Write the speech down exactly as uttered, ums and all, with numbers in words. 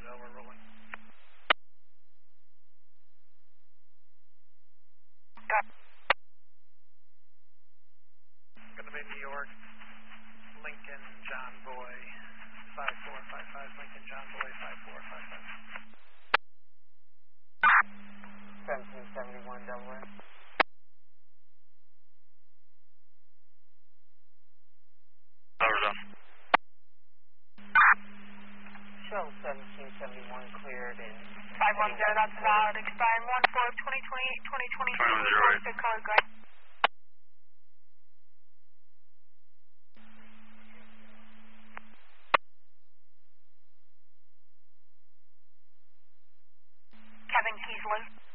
Jacksonville, we're rolling. Got Gonna be New York, Lincoln, John Boy, five four five five, Lincoln, John Boy, five four five five. seventeen seventy-one, double A. Over done. Show seventeen seventy-one cleared in. five one zero, that's valid. Expiring one four of twenty twenty-eight, twenty twenty-two. Five one zero eight. Good color guide. Kevin Keesley.